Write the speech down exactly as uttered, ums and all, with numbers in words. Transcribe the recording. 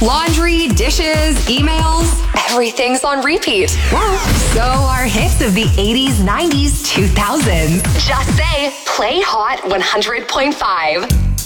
Laundry, dishes, emails, everything's on repeat. So are hits of the eighties, nineties, two thousands. Just say, play Hot one hundred point five.